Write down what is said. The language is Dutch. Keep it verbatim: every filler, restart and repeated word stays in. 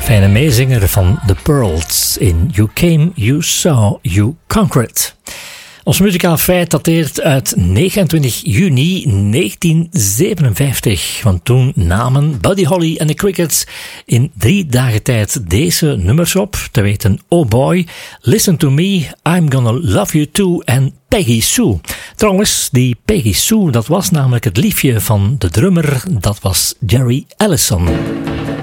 Fijne meezinger van The Pearls in You Came, You Saw, You Conquered. Ons muzikaal feit dateert uit negenentwintig juni negentien zevenenvijftig. Want toen namen Buddy Holly en de Crickets in drie dagen tijd deze nummers op. Te weten Oh Boy, Listen to Me, I'm Gonna Love You Too en Peggy Sue. Trouwens, die Peggy Sue, dat was namelijk het liefje van de drummer. Dat was Jerry Allison.